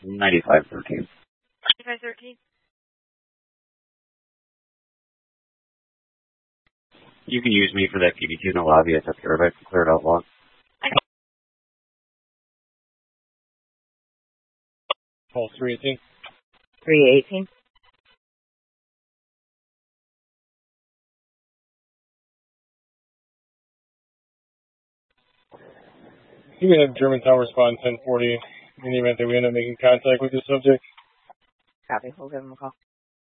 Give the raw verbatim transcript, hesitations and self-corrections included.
ninety-five thirteen. ninety-five thirteen. You can use me for that P D two in the lobby. I took care of it. Cleared out log. Pulse three eighteen. three eighteen. You can have Germantown respond ten forty in the event that we end up making contact with the subject. Copy. We'll give him a call.